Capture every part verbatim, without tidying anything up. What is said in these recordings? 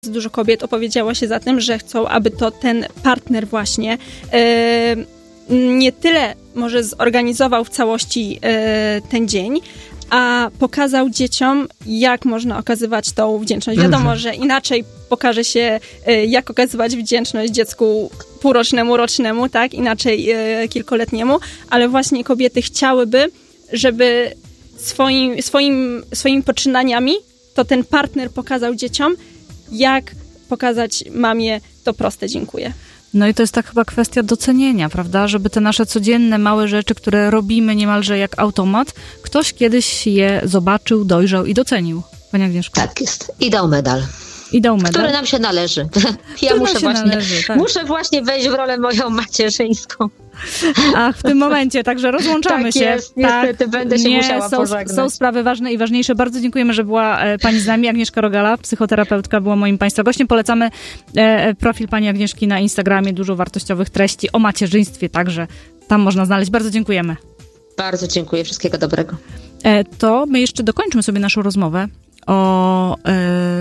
Dużo kobiet opowiedziało się za tym, że chcą, aby to ten partner właśnie yy, nie tyle może zorganizował w całości yy, ten dzień, a pokazał dzieciom, jak można okazywać tą wdzięczność. Wiadomo, że inaczej pokaże się, yy, jak okazywać wdzięczność dziecku półrocznemu, rocznemu, tak? Inaczej yy, kilkuletniemu, ale właśnie kobiety chciałyby, żeby swoim, swoim, swoimi poczynaniami to ten partner pokazał dzieciom, jak pokazać mamie to proste dziękuję. No i to jest tak chyba kwestia docenienia, prawda? Żeby te nasze codzienne małe rzeczy, które robimy niemalże jak automat, ktoś kiedyś je zobaczył, dojrzał i docenił. Pani Agnieszko. Tak jest. I dał medal. I dał medal. Który nam się należy. Ja muszę właśnie, należy, tak. muszę właśnie wejść w rolę moją macierzyńską. Ach, w tym momencie, także rozłączamy tak się. Jest, niestety tak, będę się nie, musiała są, pożegnać. Są sprawy ważne i ważniejsze. Bardzo dziękujemy, że była pani z nami. Agnieszka Rogala, psychoterapeutka, była moim państwa gościem. Polecamy e, profil pani Agnieszki na Instagramie. Dużo wartościowych treści o macierzyństwie, także tam można znaleźć. Bardzo dziękujemy. Bardzo dziękuję. Wszystkiego dobrego. E, to my jeszcze dokończymy sobie naszą rozmowę o, e,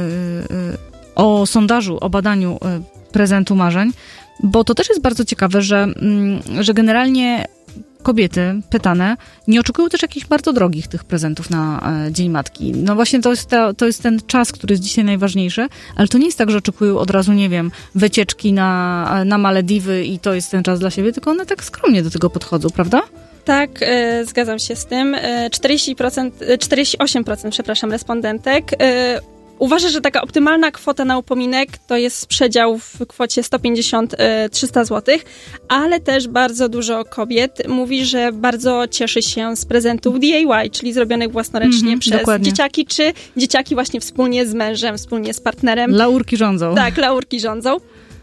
e, o sondażu, o badaniu e, prezentu marzeń, bo to też jest bardzo ciekawe, że, że generalnie kobiety pytane nie oczekują też jakichś bardzo drogich tych prezentów na e, Dzień Matki. No właśnie to jest, ta, to jest ten czas, który jest dzisiaj najważniejszy, ale to nie jest tak, że oczekują od razu, nie wiem, wycieczki na, na Malediwy i to jest ten czas dla siebie, tylko one tak skromnie do tego podchodzą, prawda? Tak, e, zgadzam się z tym. E, czterdzieści procent, czterdzieści osiem procent, przepraszam, respondentek e, uważa, że taka optymalna kwota na upominek to jest przedział w kwocie sto pięćdziesiąt do trzystu złotych, ale też bardzo dużo kobiet mówi, że bardzo cieszy się z prezentów D I Y, czyli zrobionych własnoręcznie mm-hmm, przez dokładnie. dzieciaki, czy dzieciaki właśnie wspólnie z mężem, wspólnie z partnerem. Laurki rządzą. Tak, laurki rządzą.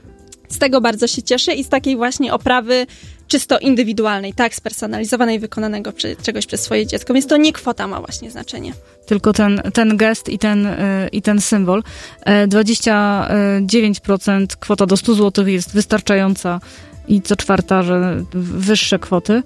Z tego bardzo się cieszy i z takiej właśnie oprawy czysto indywidualnej, tak, spersonalizowanej, wykonanego przy, czegoś przez swoje dziecko, więc to nie kwota ma właśnie znaczenie. Tylko ten, ten gest i ten, i ten symbol. dwadzieścia dziewięć procent kwota do stu złotych jest wystarczająca i co czwarta, że wyższe kwoty.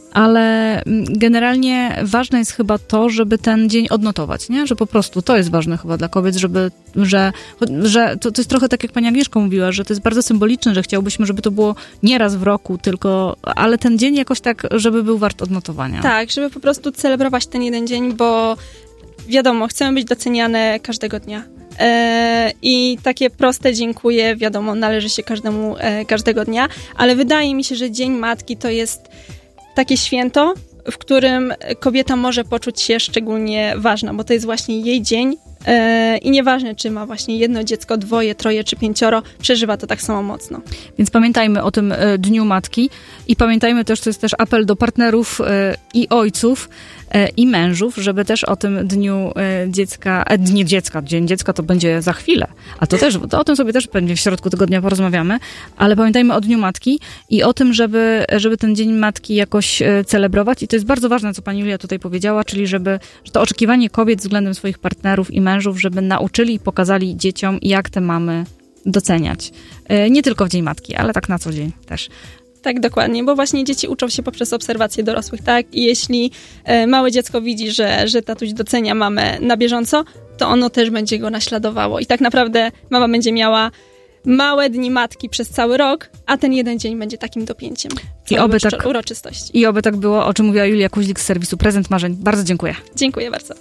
Ale generalnie ważne jest chyba to, żeby ten dzień odnotować, nie? Że po prostu to jest ważne chyba dla kobiet, żeby, że, że to, to jest trochę tak, jak pani Agnieszka mówiła, że to jest bardzo symboliczne, że chciałbyśmy, żeby to było nie raz w roku, tylko, ale ten dzień jakoś tak, żeby był wart odnotowania. Tak, żeby po prostu celebrować ten jeden dzień, bo wiadomo, chcemy być doceniane każdego dnia. E, I takie proste dziękuję, wiadomo, należy się każdemu e, każdego dnia, ale wydaje mi się, że Dzień Matki to jest takie święto, w którym kobieta może poczuć się szczególnie ważna, bo to jest właśnie jej dzień yy, i nieważne, czy ma właśnie jedno dziecko, dwoje, troje czy pięcioro, przeżywa to tak samo mocno. Więc pamiętajmy o tym y, Dniu Matki i pamiętajmy też, to jest też apel do partnerów y, i ojców y, i mężów, żeby też o tym Dniu y, Dziecka, e, Dniu Dziecka, Dzień Dziecka to będzie za chwilę, a to też, to o tym sobie też pewnie w środku tygodnia porozmawiamy, ale pamiętajmy o Dniu Matki i o tym, żeby, żeby ten Dzień Matki jakoś y, celebrować i to jest bardzo ważne, co pani Julia tutaj powiedziała, czyli żeby, że to oczekiwanie kobiet względem swoich partnerów i mężów, żeby nauczyli i pokazali dzieciom, jak te mamy doceniać. Y, nie tylko w Dzień Matki, ale tak na co dzień też. Tak, dokładnie, bo właśnie dzieci uczą się poprzez obserwacje dorosłych, tak? I jeśli e, małe dziecko widzi, że, że tatuś docenia mamę na bieżąco, to ono też będzie go naśladowało. I tak naprawdę mama będzie miała małe dni matki przez cały rok, a ten jeden dzień będzie takim dopięciem. I oby tak, uroczystości. I oby tak było, o czym mówiła Julia Kuźlik z serwisu Prezent Marzeń. Bardzo dziękuję. Dziękuję bardzo.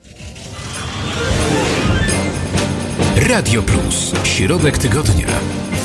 Radio Plus. Środek tygodnia.